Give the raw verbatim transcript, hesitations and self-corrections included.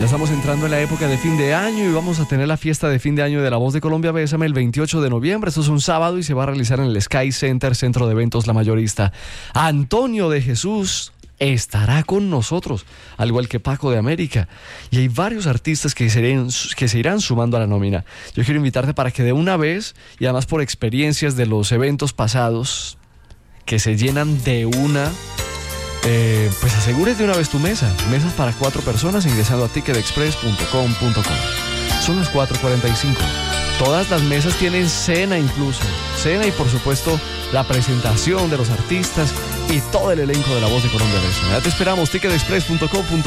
Ya estamos entrando en la época de fin de año y vamos a tener la fiesta de fin de año de La Voz de Colombia Bésame el veintiocho de noviembre. Esto es un sábado y se va a realizar en el Sky Center, Centro de Eventos La Mayorista. Antonio de Jesús estará con nosotros, al igual que Paco de América. Y hay varios artistas que se, irán, que se irán sumando a la nómina. Yo quiero invitarte para que de una vez, y además por experiencias de los eventos pasados, que se llenan de una... Eh, pues asegures de una vez tu mesa. Mesas para cuatro personas ingresando a ticket express punto com punto co. Son las cuatro cuarenta y cinco. Todas las mesas tienen cena incluso. Cena y por supuesto la presentación de los artistas y todo el elenco de La Voz de Colombia. Ya te esperamos, ticket express punto com punto co.